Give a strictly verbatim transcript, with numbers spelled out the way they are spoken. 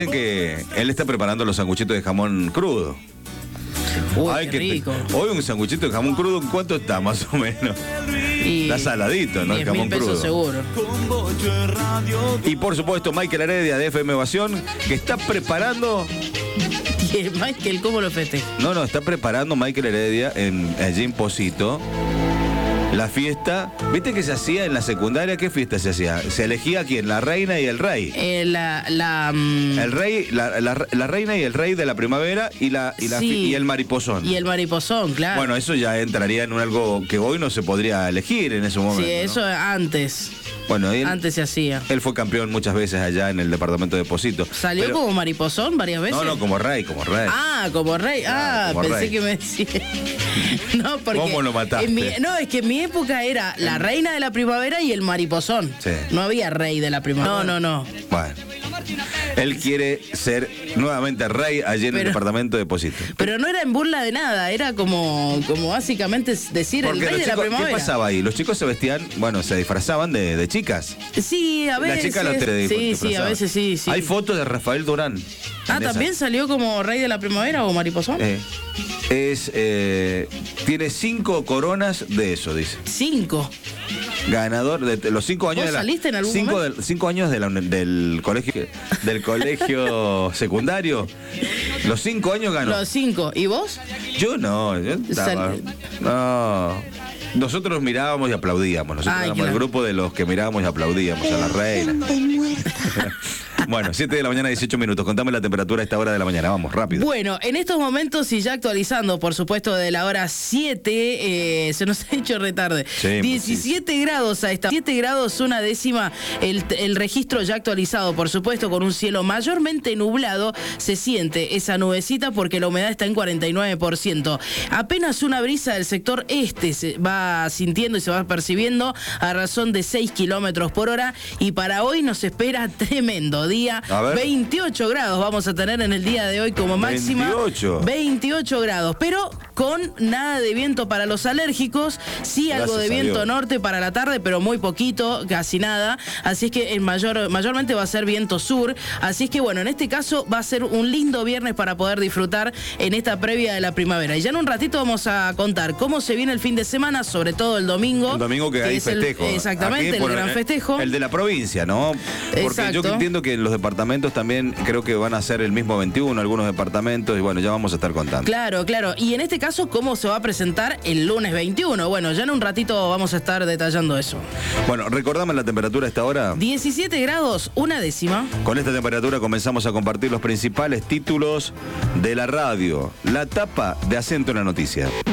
Que él está preparando los sanguchitos de jamón crudo. Uy, Ay, qué que rico. te- hoy un sanguchito de jamón crudo, ¿en cuánto está más o menos? Y Está saladito, ¿no? El diez jamón mil pesos crudo. seguro. Y por supuesto, Michael Heredia de F M Evasión, que está preparando. Y el Michael, ¿cómo lo festeja? No, no, está preparando Michael Heredia en, allí en Posito. La fiesta, ¿viste que se hacía en la secundaria? ¿Qué fiesta se hacía? Se elegía quién, la reina y el rey. Eh, la, la, mm, El rey, la, la- la reina y el rey de la primavera y la, y la Sí. fi- y el mariposón. y el mariposón, claro. Bueno, eso ya entraría en un algo que hoy no se podría elegir en ese momento. sí, eso ¿no? antes. Bueno, él, Antes se hacía. él fue campeón muchas veces allá en el departamento de Posito. ¿Salió Pero- como mariposón varias veces? No, no, como rey, como rey. Ah, como rey. Ah, Claro, como pensé rey. que me decía. No, porque. ¿Cómo lo mataste? en mi- no, es que en mi época era la reina de la primavera y el mariposón. Sí. No había rey de la primavera. No, no, no. Bueno. Él quiere ser nuevamente rey allí en el Pero- departamento de Posito. Pero no era en burla de nada, era como, como básicamente decir el Porque rey los de la chicos, ¿qué primavera. pasaba ahí? Los chicos se vestían, bueno, se disfrazaban de, de chicas. Sí, a veces. La chica lo te sí, sí, a disfrazaban. veces sí, sí. Hay fotos de Rafael Durán. Ah, en esa. ¿también salió como rey de la primavera o mariposón? Eh, es, eh, tiene cinco coronas de eso, dice. Cinco. Ganador de, de los cinco años ¿Vos de la, saliste en algún cinco, momento? del- cinco años de la uni- del colegio del colegio secundario. Los cinco años ganó. Los cinco. ¿Y vos? Yo no, yo estaba, Sal- no. Nosotros mirábamos y aplaudíamos. Nosotros Ay, éramos claro. el grupo de los que mirábamos y aplaudíamos a la reina. Bueno, siete de la mañana, dieciocho minutos. Contame la temperatura a esta hora de la mañana. Vamos, rápido. Bueno, en estos momentos y ya actualizando, por supuesto, de la hora siete, eh, se nos ha hecho retarde. Sí, diecisiete grados a esta. siete grados, una décima, el, el registro ya actualizado, por supuesto, con un cielo mayormente nublado. Se siente esa nubecita porque la humedad está en cuarenta y nueve por ciento. Apenas una brisa del sector este se va sintiendo y se va percibiendo a razón de seis kilómetros por hora. Y para hoy nos espera tremendo día. A ver. veintiocho grados vamos a tener en el día de hoy como máxima. veintiocho. veintiocho grados, pero con nada de viento para los alérgicos, sí algo Gracias de a viento Dios. norte para la tarde, pero muy poquito, casi nada, así es que en mayor, mayormente va a ser viento sur, así es que bueno, en este caso va a ser un lindo viernes para poder disfrutar en esta previa de la primavera. Y ya en un ratito vamos a contar cómo se viene el fin de semana, sobre todo el domingo. El domingo que, hay es el- festejo. exactamente, Aquí, el por- gran festejo. El de la provincia, ¿no? Porque Exacto. yo entiendo que los departamentos también creo que van a ser el mismo veintiuno, algunos departamentos, y bueno, ya vamos a estar contando. Claro, claro. Y en este caso, ¿cómo se va a presentar el lunes veintiuno? Bueno, ya en un ratito vamos a estar detallando eso. Bueno, recordame la temperatura a esta hora. diecisiete grados, una décima. Con esta temperatura comenzamos a compartir los principales títulos de la radio. La tapa de Acento en la Noticia.